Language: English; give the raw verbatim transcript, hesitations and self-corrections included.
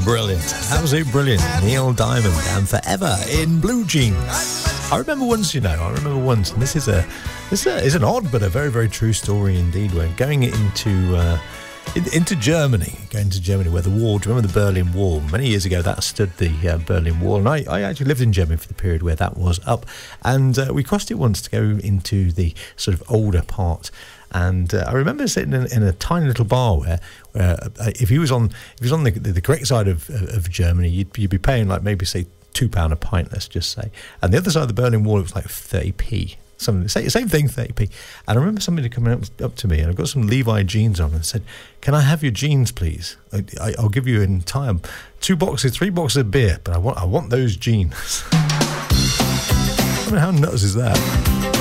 Brilliant, absolutely brilliant. Neil Diamond and Forever in Blue Jeans. I remember once, you know, I remember once, and this is a, this is, a, is an odd but a very, very true story indeed. We're going into uh, in, into Germany, going to Germany where the wall, do you remember the Berlin Wall? Many years ago that stood the uh, Berlin Wall, and I, I actually lived in Germany for the period where that was up, and uh, we crossed it once to go into the sort of older part. And uh, I remember sitting in, in a tiny little bar where, where uh, if he was on, if he was on the, the, the correct side of, of Germany, you'd, you'd be paying like maybe say two pound a pint, let's just say. And the other side of the Berlin Wall, it was like thirty p. Something, same thing, thirty p. And I remember somebody coming up, up to me, and I've got some Levi jeans on, and said, "Can I have your jeans, please? I, I, I'll give you in time two boxes, three boxes of beer, but I want, I want those jeans." I mean, how nuts is that?